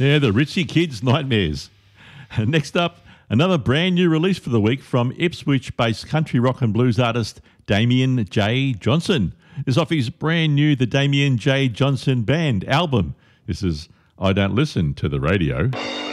Yeah, the Ritzy Kids Nightmares. Next up, another brand new release for the week from Ipswich-based country rock and blues artist Damien J. Johnson. This is off his brand new The Damien J. Johnson Band album. This is I Don't Listen to the Radio.